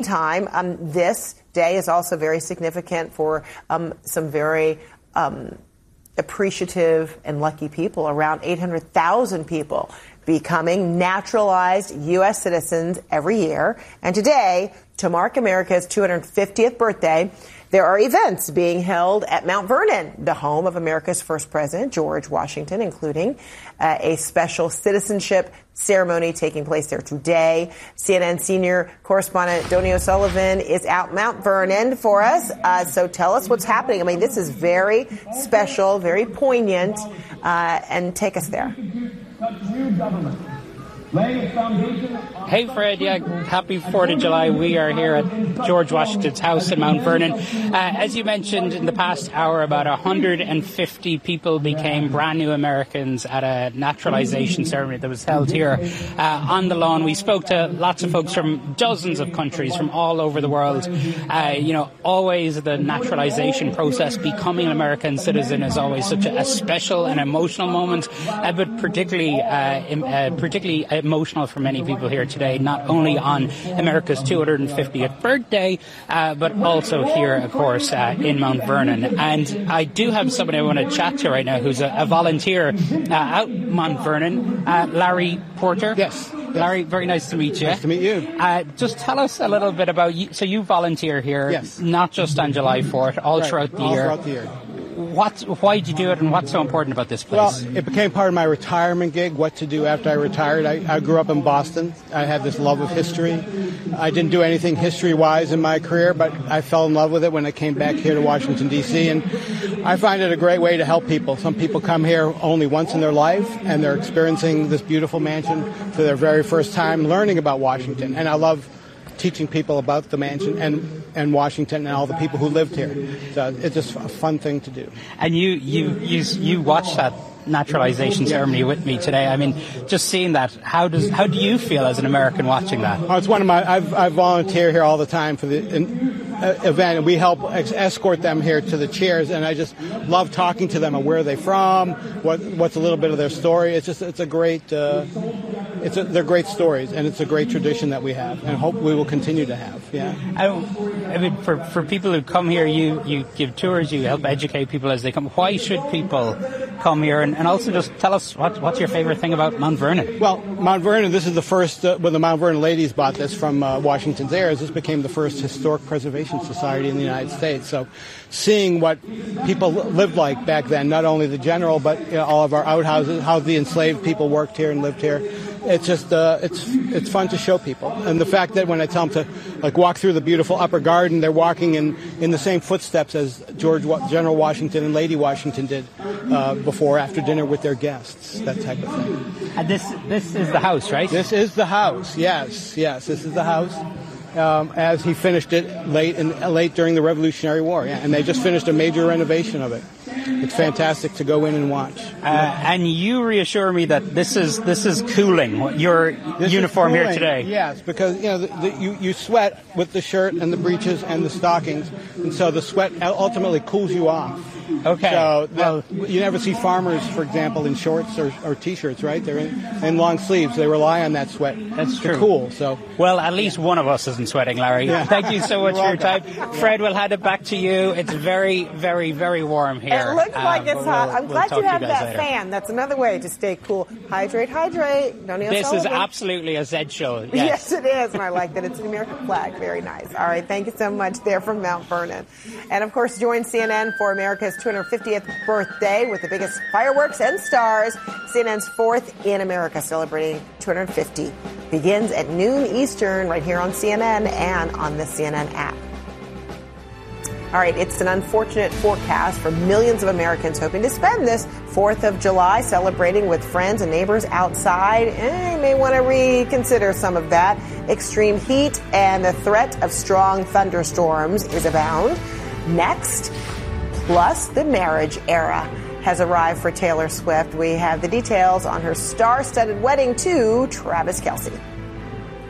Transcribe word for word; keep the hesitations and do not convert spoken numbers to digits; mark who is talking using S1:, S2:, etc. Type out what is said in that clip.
S1: time, um, this day is also very significant for um, some very um, appreciative and lucky people. Around eight hundred thousand people becoming naturalized U S citizens every year. And today, to mark America's two hundred fiftieth birthday, there are events being held at Mount Vernon, the home of America's first president, George Washington, including uh, a special citizenship ceremony taking place there today. C N N senior correspondent Donnie O'Sullivan is out Mount Vernon for us. Uh, so tell us what's happening. I mean, this is very special, very poignant, uh, and take us there.
S2: Hey, Fred. Yeah, happy fourth of July. We are here at George Washington's house in Mount Vernon. Uh, as you mentioned, in the past hour, about one hundred fifty people became brand new Americans at a naturalization ceremony that was held here uh, on the lawn. We spoke to lots of folks from dozens of countries from all over the world. Uh, you know, always the naturalization process, becoming an American citizen, is always such a, a special and emotional moment, uh, but particularly, uh, im- uh, particularly emotional for many people here today, not only on America's two hundred fiftieth birthday, uh, but also here, of course, uh, in Mount Vernon. And I do have somebody I want to chat to right now who's a, a volunteer uh, out Mount Vernon, uh, Larry Porter.
S3: Yes.
S2: Larry, very nice to meet you.
S3: Nice to meet you.
S2: Uh, just tell us a little bit about you. So you volunteer here,
S3: yes,
S2: not just on July fourth, all
S3: right.
S2: throughout the
S3: all
S2: year.
S3: throughout the year.
S2: What, why did you do it, and what's so important about this place?
S3: Well, it became part of my retirement gig, what to do after I retired. I, I grew up in Boston. I had this love of history. I didn't do anything history-wise in my career, but I fell in love with it when I came back here to Washington, D C, and I find it a great way to help people. Some people come here only once in their life, and they're experiencing this beautiful mansion for their very first time, learning about Washington, and I love teaching people about the mansion and, and Washington and all the people who lived here. So it's just a fun thing to do.
S2: And you you you, you watched that naturalization ceremony with me today. I mean, just seeing that, how does how do you feel as an American watching that?
S3: Oh, it's one of my. I've, I volunteer here all the time for the in, uh, event, and we help ex- escort them here to the chairs. And I just love talking to them and where they're from, what what's a little bit of their story. It's just it's a great. Uh, It's a, they're great stories, and it's a great tradition that we have, and hope we will continue to have. Yeah.
S2: I, I mean, for for people who come here, you, you give tours, you help educate people as they come. Why should people come here, and, and also just tell us what what's your favorite thing about Mount Vernon?
S3: Well, Mount Vernon. This is the first. Uh, when the Mount Vernon ladies bought this from uh, Washington's heirs, this became the first historic preservation society in the United States. So, seeing what people lived like back then, not only the general, but you know, all of our outhouses, how the enslaved people worked here and lived here. It's just uh, it's it's fun to show people, and the fact that when I tell them to like walk through the beautiful upper garden, they're walking in, in the same footsteps as George General Washington and Lady Washington did uh, before after dinner with their guests, that type of thing.
S2: And this this is the house, right?
S3: This is the house. Yes, yes, this is the house. Um, as he finished it late in, late during the Revolutionary War, yeah, and they just finished a major renovation of it. It's fantastic to go in and watch.
S2: Uh, and you reassure me that this is this is cooling. Your
S3: this
S2: uniform here today.
S3: Yes, because you know the, the, you you sweat with the shirt and the breeches and the stockings, and so the sweat ultimately cools you off.
S2: Okay.
S3: So
S2: well,
S3: you never see farmers, for example, in shorts or, or t-shirts, right? They're in, in long sleeves. They rely on that sweat.
S2: That's
S3: to
S2: true.
S3: Cool. So
S2: well, at least one of us isn't sweating, Larry.
S3: Yeah.
S2: Thank you so much for your time,
S3: Yeah.
S2: Fred. We'll hand it back to you. It's very, very, very warm here.
S1: It looks like
S2: um,
S1: it's hot.
S2: we'll,
S1: I'm
S2: we'll
S1: glad you have
S2: you
S1: that
S2: later.
S1: fan. That's another way to stay cool. Hydrate, hydrate. Donnie
S2: This
S1: O'Sullivan.
S2: is absolutely a Zed show. Yes.
S1: Yes, it is, and I like that it's an American flag. Very nice. All right, thank you so much there from Mount Vernon. And, of course, join C N N for America's two hundred fiftieth birthday with the biggest fireworks and stars. C N N's fourth in America, celebrating two hundred fifty. Begins at noon Eastern right here on C N N and on the C N N app. All right, it's an unfortunate forecast for millions of Americans hoping to spend this fourth of July celebrating with friends and neighbors outside. Eh, you may want to reconsider some of that. Extreme heat and the threat of strong thunderstorms is abound. Next, plus the marriage era has arrived for Taylor Swift. We have the details on her star-studded wedding to Travis Kelce.